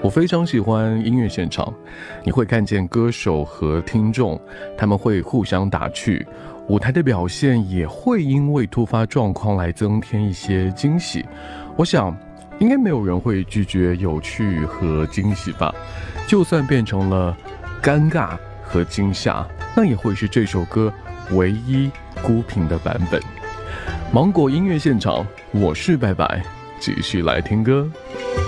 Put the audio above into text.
我非常喜欢音乐现场，你会看见歌手和听众，他们会互相打趣，舞台的表现也会因为突发状况来增添一些惊喜。我想，应该没有人会拒绝有趣和惊喜吧？就算变成了尴尬和惊吓，那也会是这首歌唯一孤品的版本。芒果音乐现场，我是白白，继续来听歌。